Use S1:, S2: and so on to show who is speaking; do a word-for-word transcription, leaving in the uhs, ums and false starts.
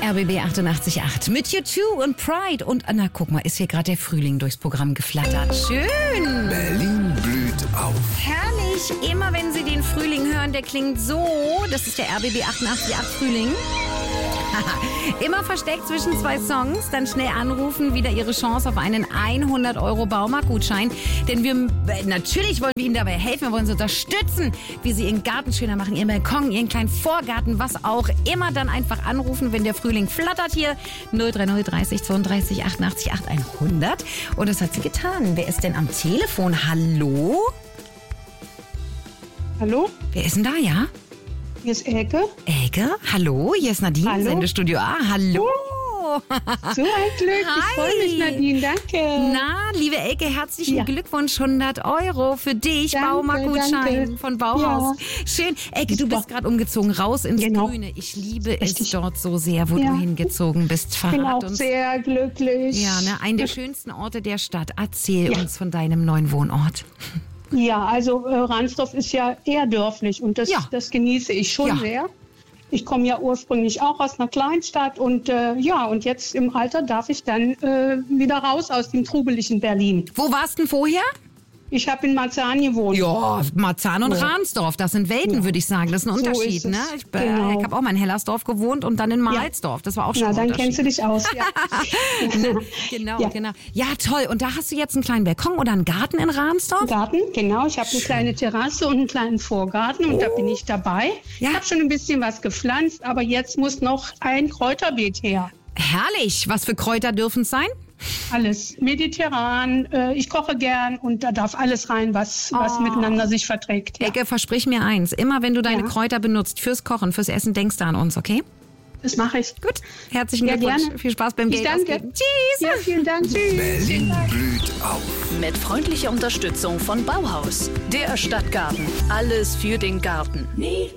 S1: R B B achtundachtzig Komma acht mit U zwei und Pride. Und na, guck mal, ist hier gerade der Frühling durchs Programm geflattert. Schön.
S2: Berlin blüht auf.
S1: Herrlich. Immer wenn Sie den Frühling hören, der klingt so. Das ist der R B B achtundachtzig Komma acht Frühling. Immer versteckt zwischen zwei Songs, dann schnell anrufen, wieder Ihre Chance auf einen hundert Euro Baumarktgutschein. Denn wir, natürlich wollen wir Ihnen dabei helfen, wir wollen Sie unterstützen, wie Sie Ihren Garten schöner machen, Ihren Balkon, Ihren kleinen Vorgarten, was auch immer. Dann einfach anrufen, wenn der Frühling flattert hier. null drei null dreißig zweiunddreißig achtundachtzig Komma acht hundert. Und das hat sie getan. Wer ist denn am Telefon? Hallo?
S3: Hallo?
S1: Wer ist denn da, ja?
S3: Hier ist Elke.
S1: Elke, hallo, hier ist Nadine,
S3: Hallo.
S1: Sendestudio A. Hallo.
S3: So ein Glück,
S1: Hi.
S3: ich freue mich, Nadine, danke.
S1: Na, liebe Elke, herzlichen
S3: Ja.
S1: Glückwunsch, hundert Euro für dich,
S3: Danke,
S1: Baumarktgutschein
S3: danke.
S1: von Bauhaus.
S3: Ja.
S1: Schön. Elke, du
S3: Super.
S1: bist gerade umgezogen, raus ins
S3: Genau.
S1: Grüne. Ich liebe
S3: Richtig.
S1: es dort so sehr, wo
S3: Ja.
S1: du hingezogen bist.
S3: Ich bin
S1: Verrat
S3: auch
S1: uns.
S3: sehr glücklich.
S1: Ja, ne, einen der schönsten Orte der Stadt. Erzähl
S3: Ja.
S1: uns von deinem neuen Wohnort.
S3: Ja, also äh, Ransdorf ist ja eher dörflich und das,
S1: Ja.
S3: das genieße ich schon
S1: Ja.
S3: sehr. Ich komme ja ursprünglich auch aus einer Kleinstadt und äh, ja, und jetzt im Alter darf ich dann äh, wieder raus aus dem trubeligen Berlin.
S1: Wo warst du denn vorher?
S3: Ich habe in Marzahn gewohnt.
S1: Ja, Marzahn und
S3: Ja.
S1: Ransdorf, das sind Welten,
S3: Ja.
S1: würde ich sagen. Das ist ein
S3: So
S1: Unterschied,
S3: ist es.
S1: ne? Ich, äh,
S3: Genau.
S1: ich habe auch mal in Hellersdorf gewohnt und dann in Mahlsdorf. Das war auch schon
S3: Na,
S1: ein
S3: dann
S1: Unterschied.
S3: kennst du dich aus. Ja.
S1: Genau,
S3: Ja.
S1: genau. Ja, toll. Und da hast du jetzt einen kleinen Balkon oder einen Garten in Ransdorf?
S3: Garten, genau. Ich habe eine kleine Terrasse und einen kleinen Vorgarten und da bin ich dabei.
S1: Ja.
S3: Ich habe schon ein bisschen was gepflanzt, aber jetzt muss noch ein Kräuterbeet her.
S1: Herrlich. Was für Kräuter dürfen es sein?
S3: Alles mediterran, äh, ich koche gern und da darf alles rein, was, was
S1: Oh.
S3: miteinander sich verträgt. Ja.
S1: Ecke, versprich mir eins. Immer wenn du deine
S3: Ja.
S1: Kräuter benutzt fürs Kochen, fürs Essen, denkst du an uns, okay?
S3: Das mache ich.
S1: Gut. Herzlichen
S3: Ja,
S1: Glückwunsch.
S3: gerne.
S1: Viel Spaß beim
S3: Ich
S1: Geld
S3: danke.
S1: ausgeben. Tschüss.
S3: Ja, vielen Dank. Tschüss.
S2: Berlin blüht auf.
S4: Mit freundlicher Unterstützung von Bauhaus. Der Stadtgarten. Alles für den Garten.